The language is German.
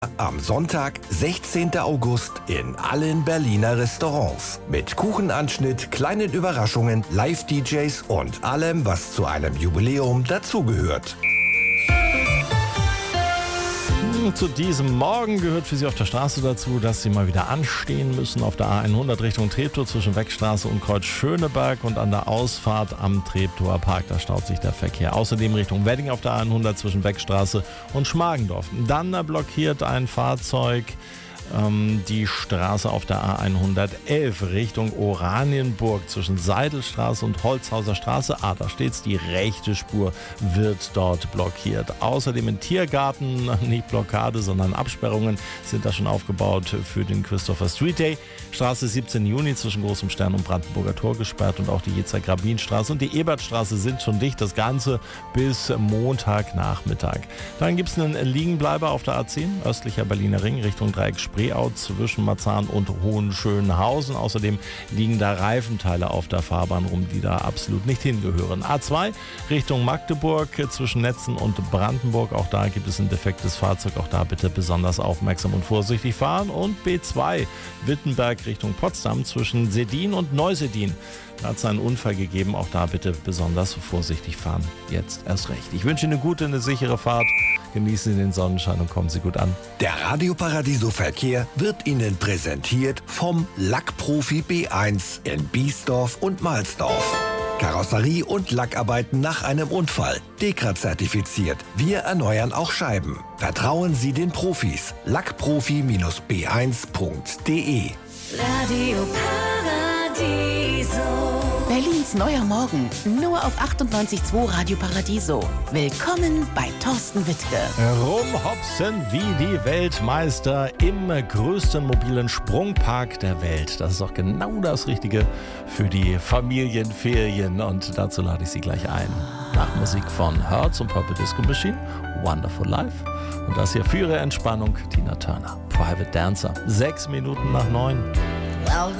Am Sonntag, 16. August in allen Berliner Restaurants. Mit Kuchenanschnitt, kleinen Überraschungen, Live-DJs und allem, was zu einem Jubiläum dazugehört. Zu diesem Morgen gehört für Sie auf der Straße dazu, dass Sie mal wieder anstehen müssen auf der A100 Richtung Treptow zwischen Weckstraße und Kreuz Schöneberg und an der Ausfahrt am Treptower Park. Da staut sich der Verkehr. Außerdem Richtung Wedding auf der A100 zwischen Weckstraße und Schmargendorf. Dann blockiert ein Fahrzeug die Straße auf der A111 Richtung Oranienburg zwischen Seidelstraße und Holzhauser Straße. Da steht's, die rechte Spur wird dort blockiert. Außerdem im Tiergarten, nicht Blockade, sondern Absperrungen sind da schon aufgebaut für den Christopher Street Day. Straße 17. Juni zwischen Großem Stern und Brandenburger Tor gesperrt und auch die Jezak-Rabin-Straße und die Ebertstraße sind schon dicht. Das Ganze bis Montagnachmittag. Dann gibt's einen Liegenbleiber auf der A10, östlicher Berliner Ring Richtung Dreieck Spreeau zwischen Marzahn und Hohenschönhausen. Außerdem liegen da Reifenteile auf der Fahrbahn rum, die da absolut nicht hingehören. A2 Richtung Magdeburg zwischen Netzen und Brandenburg. Auch da gibt es ein defektes Fahrzeug. Auch da bitte besonders aufmerksam und vorsichtig fahren. Und B2 Wittenberg Richtung Potsdam zwischen Sedin und Neusedin. Da hat es einen Unfall gegeben. Auch da bitte besonders vorsichtig fahren. Jetzt erst recht. Ich wünsche Ihnen eine gute, eine sichere Fahrt. Genießen Sie den Sonnenschein und kommen Sie gut an. Der Radio Paradiso Verkehr wird Ihnen präsentiert vom Lackprofi B1 in Biesdorf und Mahlsdorf. Karosserie und Lackarbeiten nach einem Unfall. DEKRA-zertifiziert. Wir erneuern auch Scheiben. Vertrauen Sie den Profis. Lackprofi-b1.de. Radio Paradiso. Berlins neuer Morgen, nur auf 98.2 Radio Paradiso. Willkommen bei Thorsten Wittke. Rumhopsen wie die Weltmeister im größten mobilen Sprungpark der Welt. Das ist auch genau das Richtige für die Familienferien. Und dazu lade ich Sie gleich ein. Nach Musik von Hertz und Purple Disco Machine, Wonderful Life. Und das hier für Ihre Entspannung, Tina Turner, Private Dancer. 6 Minuten nach 9. Well,